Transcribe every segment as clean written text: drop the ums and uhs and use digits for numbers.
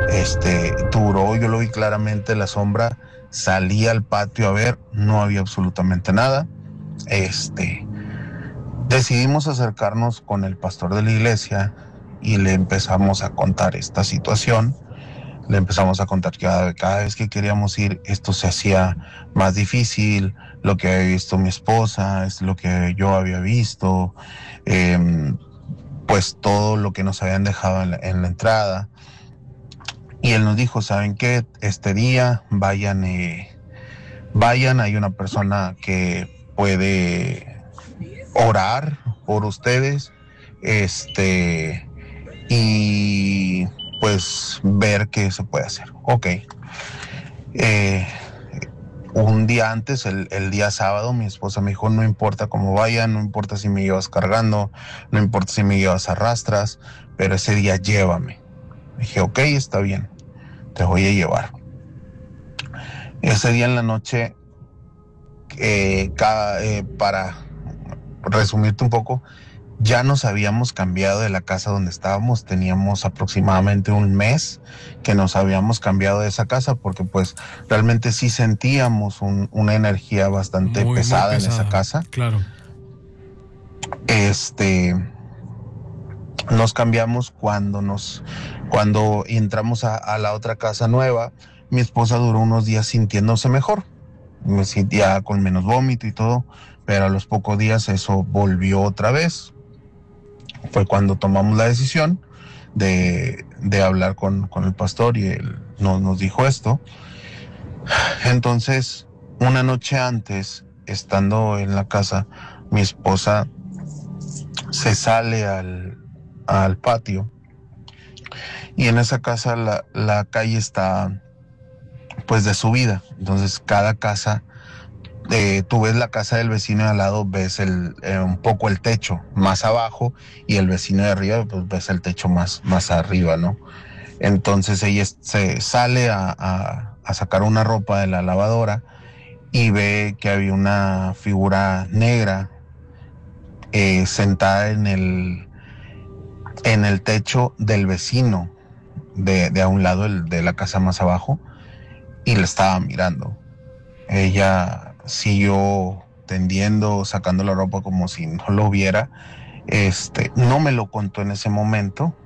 Duró, yo lo vi claramente, la sombra, salí al patio a ver, no había absolutamente nada. Decidimos acercarnos con el pastor de la iglesia y le empezamos a contar esta situación. Le empezamos a contar que cada vez que queríamos ir, esto se hacía más difícil, lo que había visto mi esposa, es lo que yo había visto, pues todo lo que nos habían dejado en la entrada. Y él nos dijo, ¿saben qué? Este día vayan, hay una persona que puede orar por ustedes, y pues ver qué se puede hacer. Ok. Un día antes, el día sábado, mi esposa me dijo, no importa cómo vayan, no importa si me llevas cargando, no importa si me llevas a rastras, pero ese día llévame. Dije, ok, está bien, te voy a llevar. Ese día en la noche, para resumirte un poco, ya nos habíamos cambiado de la casa donde estábamos, teníamos aproximadamente un mes que nos habíamos cambiado de esa casa porque pues realmente sí sentíamos una energía bastante muy pesada en pesada, esa casa. Claro. Nos cambiamos cuando entramos a la otra casa nueva. Mi esposa duró unos días sintiéndose mejor, me sentía con menos vómito y todo, pero a los pocos días eso volvió otra vez. Fue cuando tomamos la decisión de hablar con el pastor y él nos dijo esto. Entonces, una noche antes, estando en la casa, mi esposa se sale al patio y en esa casa la calle está pues de subida. Entonces, cada casa, tú ves la casa del vecino de al lado, ves un poco el techo más abajo y el vecino de arriba, pues ves el techo más arriba, ¿no? Entonces ella se sale a sacar una ropa de la lavadora y ve que había una figura negra sentada en el techo del vecino de a un lado de la casa más abajo y le estaba mirando. Ella siguió tendiendo, sacando la ropa como si no lo viera. No me lo contó en ese momento,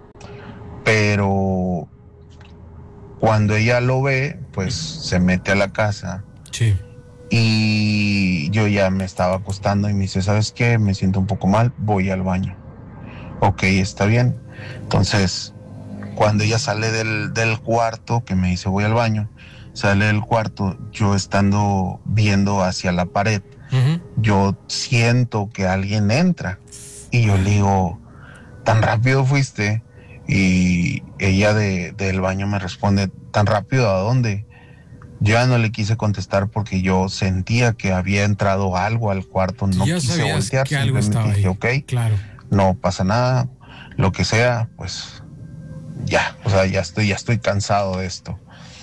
pero cuando ella lo ve, pues se mete a la casa. Sí. Y yo ya me estaba acostando y me dice, ¿sabes qué? Me siento un poco mal, voy al baño. Ok, está bien. Entonces, cuando ella sale del cuarto, que me dice voy al baño, sale del cuarto, yo estando viendo hacia la pared, yo siento que alguien entra y yo le digo, ¿tan rápido fuiste? Y ella del baño me responde, ¿tan rápido a dónde? Yo ya no le quise contestar porque yo sentía que había entrado algo al cuarto, no ya quise voltear, que algo simplemente dije, ahí. ok, Claro. no pasa nada, lo que sea, pues ya, o sea, ya estoy cansado de esto.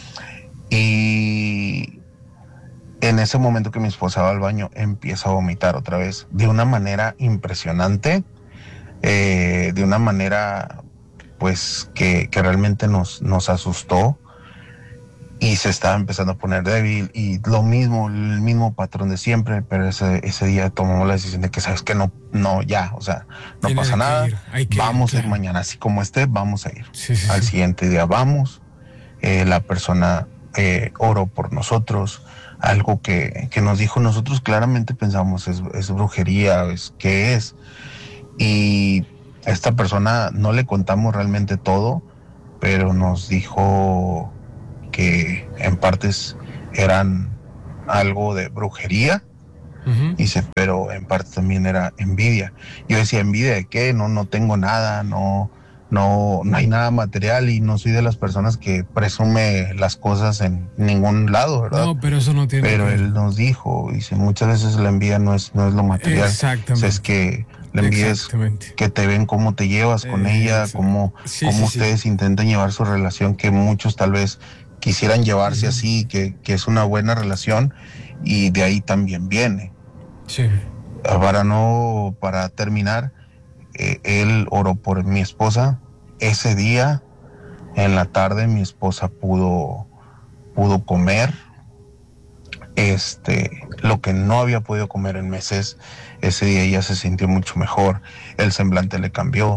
Y en ese momento que mi esposa va al baño, empieza a vomitar otra vez, de una manera impresionante, de una manera pues que realmente nos asustó y se estaba empezando a poner débil y el mismo patrón de siempre, pero ese día tomamos la decisión de que sabes que no ya, o sea, no Tiene pasa nada, vamos a ir claro. mañana, así como vamos a ir. Sí, Al siguiente día vamos, la persona oró por nosotros, algo que nos dijo, nosotros claramente pensamos es brujería, ¿qué es? Y a esta persona no le contamos realmente todo, pero nos dijo que en partes eran algo de brujería. Dice, pero en parte también era envidia. Yo decía, ¿envidia de qué? No tengo nada, no hay nada material y no soy de las personas que presume las cosas en ningún lado, ¿verdad? No, pero eso no tiene Pero que... él nos dijo, dice, muchas veces la envidia no es lo material. Exactamente. O sea, es que la envidia es que te ven cómo te llevas con ella, cómo ustedes intentan llevar su relación, que muchos tal vez quisieran llevarse así, que es una buena relación, y de ahí también viene. Sí. Para terminar, él oró por mi esposa ese día, En la tarde mi esposa pudo comer. Lo que no había podido comer en meses, ese día ella se sintió mucho mejor, el semblante le cambió.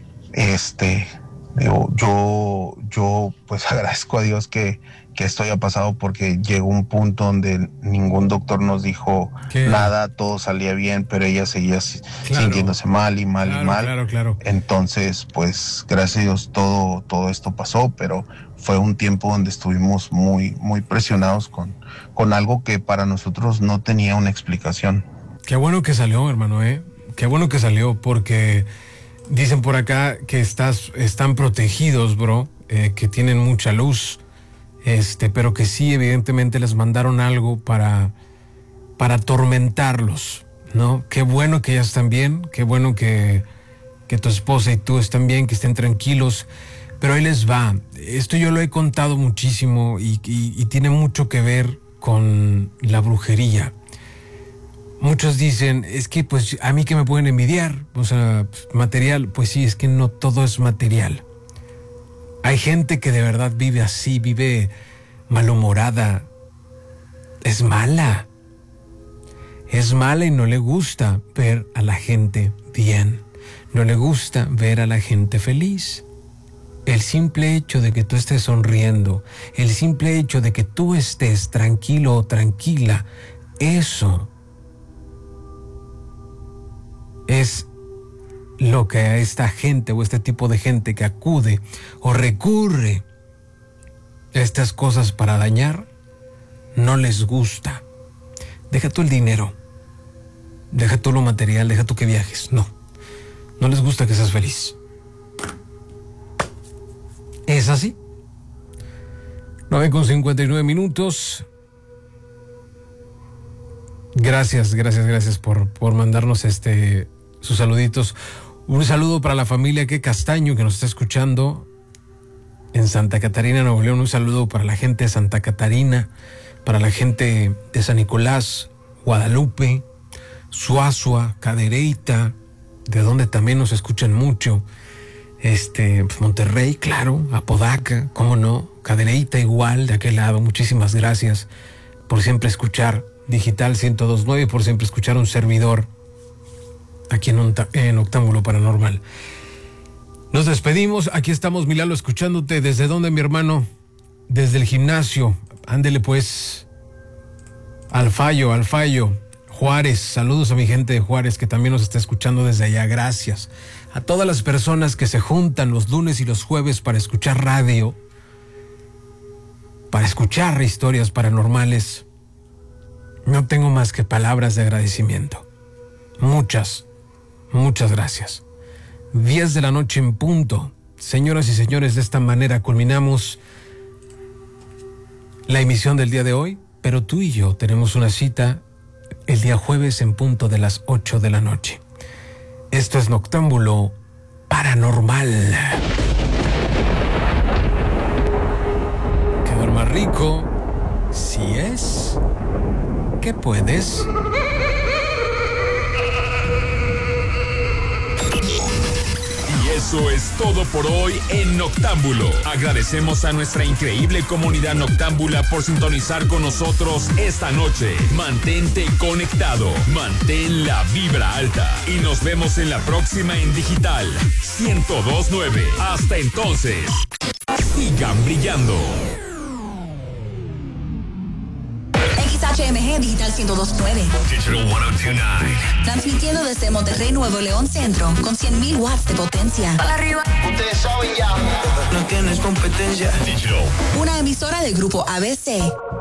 Yo pues agradezco a Dios que esto haya pasado, porque llegó un punto donde ningún doctor nos dijo nada, todo salía bien, pero ella seguía sintiéndose mal. Claro. Entonces, pues gracias a Dios todo esto pasó, pero fue un tiempo donde estuvimos muy, muy presionados con algo que para nosotros no tenía una explicación. Qué bueno que salió, hermano, Qué bueno que salió, porque dicen por acá que están protegidos, bro, que tienen mucha luz, pero que sí, evidentemente les mandaron algo para atormentarlos, ¿no? Qué bueno que ya están bien, qué bueno que tu esposa y tú están bien, que estén tranquilos, pero ahí les va. Esto yo lo he contado muchísimo y tiene mucho que ver con la brujería. Muchos dicen, es que pues a mí que me pueden envidiar, o sea, material. Pues sí, es que no todo es material. Hay gente que de verdad vive así, vive malhumorada. Es mala y no le gusta ver a la gente bien. No le gusta ver a la gente feliz. El simple hecho de que tú estés sonriendo, el simple hecho de que tú estés tranquilo o tranquila, eso es lo que a esta gente o este tipo de gente que acude o recurre a estas cosas para dañar, no les gusta. Deja tú el dinero, deja tú lo material, deja tú que viajes. No les gusta que seas feliz. ¿Es así? 9:59. Gracias por mandarnos sus saluditos. Un saludo para la familia que Castaño, que nos está escuchando en Santa Catarina, Nuevo León. Un saludo para la gente de Santa Catarina, para la gente de San Nicolás, Guadalupe, Suazua, Cadereyta, de donde también nos escuchan mucho. Monterrey, claro, Apodaca, cómo no, Cadereyta igual, de aquel lado. Muchísimas gracias por siempre escuchar Digital 102.9, por siempre escuchar un servidor aquí en Octámbulo Paranormal. Nos despedimos, aquí estamos, Milalo, escuchándote. ¿Desde dónde, mi hermano? Desde el gimnasio. Ándele pues, al fallo, Juárez. Saludos a mi gente de Juárez que también nos está escuchando desde allá. Gracias a todas las personas que se juntan los lunes y los jueves para escuchar radio, para escuchar historias paranormales. No tengo más que palabras de agradecimiento. Muchas gracias. 10 de la noche en punto. Señoras y señores, de esta manera culminamos la emisión del día de hoy, pero tú y yo tenemos una cita el día jueves en punto de las 8 de la noche. Esto es Noctámbulo Paranormal. Que duerma rico, si es que puedes. Eso es todo por hoy en Noctámbulo. Agradecemos a nuestra increíble comunidad noctámbula por sintonizar con nosotros esta noche. Mantente conectado, mantén la vibra alta y nos vemos en la próxima en Digital 102.9. Hasta entonces, sigan brillando. XHMG Digital 102.9. Digital 102.9. Transmitiendo desde Monterrey, Nuevo León Centro, con 100.000 watts de potencia. ¡Para arriba! Ustedes saben ya. No tienes competencia. Digital. Una emisora del grupo ABC.